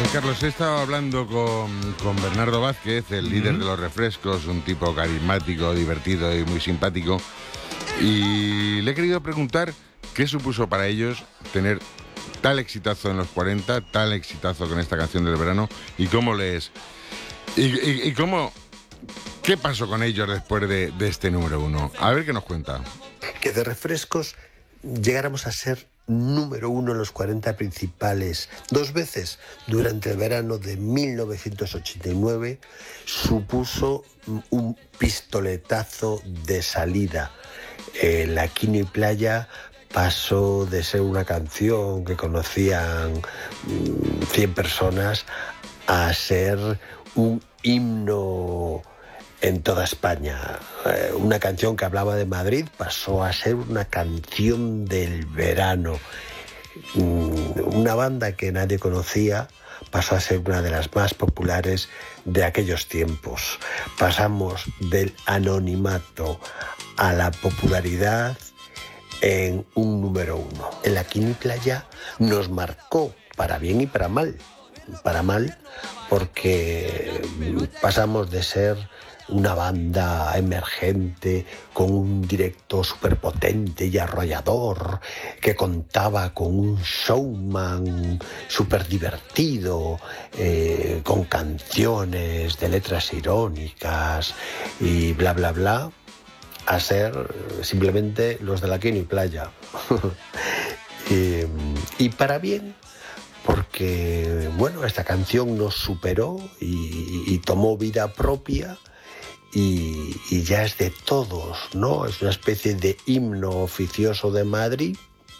Carlos, he estado hablando con Bernardo Vázquez, el líder de los refrescos, un tipo carismático, divertido y muy simpático, y le he querido preguntar qué supuso para ellos tener tal exitazo en los 40, tal exitazo con esta canción del verano, y cómo les... y cómo... ¿Qué pasó con ellos después de este número uno? A ver qué nos cuenta. Que de refrescos llegáramos a ser número uno en los 40 principales 2 veces durante el verano de 1989 supuso un pistoletazo de salida. La Quino y Playa pasó de ser una canción que conocían 100 personas a ser un himno en toda España. Una canción que hablaba de Madrid pasó a ser una canción del verano. Una banda que nadie conocía pasó a ser una de las más populares de aquellos tiempos. Pasamos del anonimato a la popularidad en un número uno. En la Quino y Playa nos marcó para bien y para mal. Para mal porque pasamos de ser una banda emergente con un directo superpotente y arrollador que contaba con un showman súper divertido, con canciones de letras irónicas y bla bla bla, a ser simplemente los de la Quino y Playa. Y para bien, porque bueno, esta canción nos superó y tomó vida propia. Y ya es de todos, ¿no? Es una especie de himno oficioso de Madrid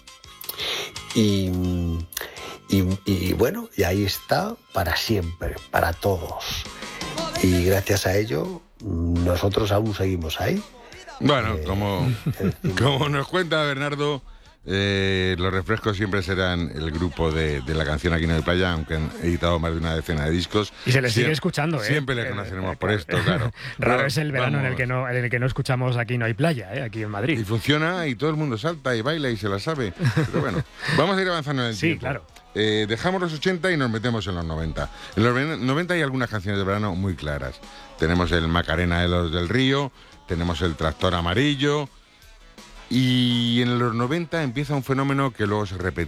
y bueno, y ahí está para siempre, para todos. Y gracias a ello, nosotros aún seguimos ahí. Bueno, como nos cuenta Bernardo, los refrescos siempre serán el grupo de la canción Quino y Playa, aunque han editado más de una decena de discos. Y se les sigue escuchando, ¿eh? Siempre le conoceremos por esto, claro. Raro es el verano en el que no escuchamos Aquí no hay playa, aquí en Madrid. Y funciona y todo el mundo salta y baila y se la sabe. Pero bueno, vamos a ir avanzando en el tiempo. Sí, claro. Dejamos los 80 y nos metemos en los 90. En los 90 hay algunas canciones de verano muy claras. Tenemos el Macarena de los del Río, tenemos el Tractor Amarillo. Y en los 90 empieza un fenómeno que luego se repetía.